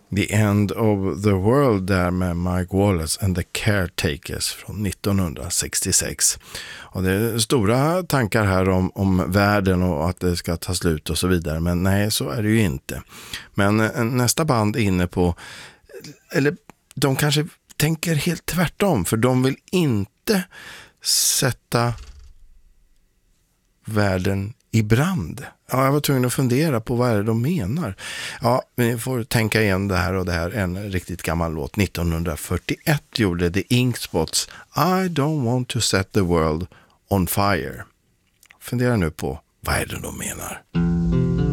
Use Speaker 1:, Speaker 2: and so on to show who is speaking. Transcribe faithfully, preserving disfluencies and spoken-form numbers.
Speaker 1: The End of the World där med Mike Wallace and the Caretakers från nittonhundrasextiosex. Och det är stora tankar här om, om världen och att det ska ta slut och så vidare. Men nej, så är det ju inte. Men nästa band är inne på, eller de kanske tänker helt tvärtom, för de vill inte sätta världen i brand. Ja, jag var tvungen att fundera på vad är det de menar. Ja, vi får tänka igen det här och det här. En riktigt gammal låt. nittonhundrafyrtioett gjorde The Inkspots I don't want to set the world on fire. Fundera nu på vad är det de menar.